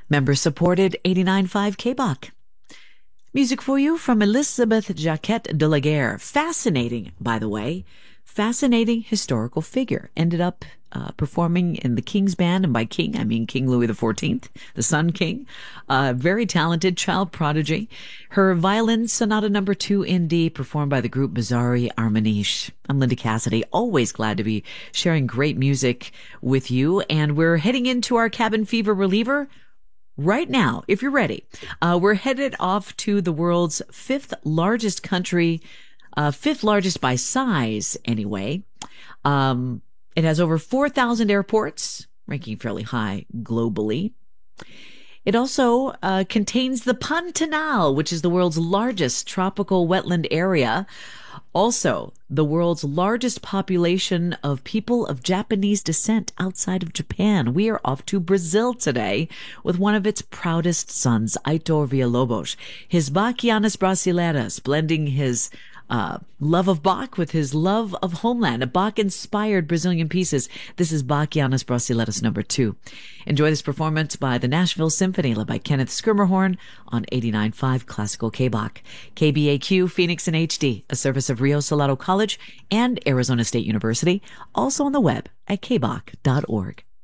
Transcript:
Member-supported 89.5 KBOK. Music for you from Elizabeth Jacquette de la Guerre. Fascinating, by the way. Fascinating historical figure. Ended up performing in the King's Band, and by King, I mean King Louis XIV, the Sun King. Very talented child prodigy. Her Violin Sonata No. 2 in D, performed by the group Bizzarri Armoniche. I'm Linda Cassidy, always glad to be sharing great music with you, and we're heading into our cabin fever reliever right now, if you're ready. We're headed off to the world's fifth largest country, fifth largest by size anyway. It has over 4,000 airports, ranking fairly high globally. It also contains the Pantanal, which is the world's largest tropical wetland area. Also, the world's largest population of people of Japanese descent outside of Japan. We are off to Brazil today with one of its proudest sons, Aitor Villa-Lobos. His Bachianas Brasileiras, blending his love of Bach with his love of homeland, Bach-inspired Brazilian pieces. This is Bachianas Brasileiras No. 2. Enjoy this performance by the Nashville Symphony, led by Kenneth Schermerhorn on 89.5 Classical KBOK. KBAQ, Phoenix in HD, a service of Rio Salado College and Arizona State University, also on the web at kbok.org.